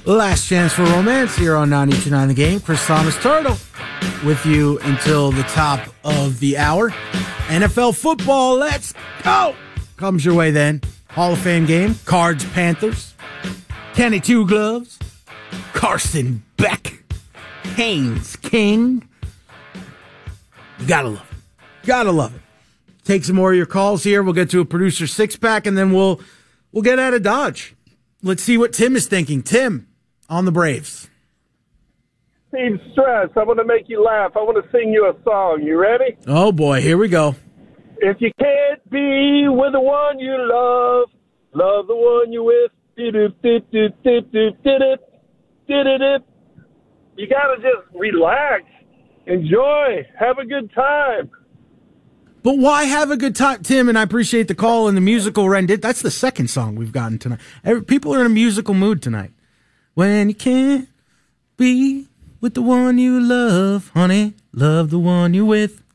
Last Chance for Romance here on 92.9 The Game. Chris Thomas Turtle with you until the top of the hour. NFL football, let's go! Comes your way then. Hall of Fame game, Cards, Panthers, Kenny Two Gloves, Carson Beck, Haynes King. You gotta love it. Gotta love it. Take some more of your calls here. We'll get to a producer six-pack, and then we'll get out of Dodge. Let's see what Tim is thinking. Tim, on the Braves. Steve Stress, I want to make you laugh. I want to sing you a song. You ready? Oh, boy. Here we go. If you can't be with the one you love, love the one you with. You got to just relax, enjoy, have a good time. But why have a good time, Tim? And I appreciate the call and the musical rendition. That's the second song we've gotten tonight. People are in a musical mood tonight. When you can't be with the one you love, honey, love the one you're with.